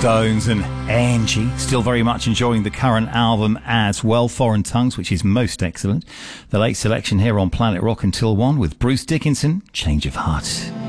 Stones and Angie. Still very much enjoying the current album as well, Foreign Tongues, which is most excellent. The late selection here on Planet Rock until 1 with Bruce Dickinson, Change of Heart.